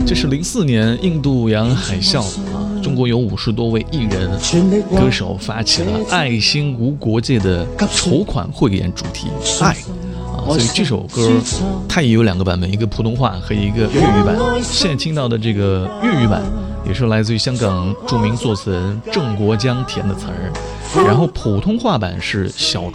这是04年印度洋海啸中国有50多位艺人歌手发起了爱心无国界的筹款汇演，主题爱所以这首歌它也有2个版本，一个普通话和一个粤语版。现在听到的这个粤语版也是来自于香港著名作词人郑国江填的词儿，然后普通话版是小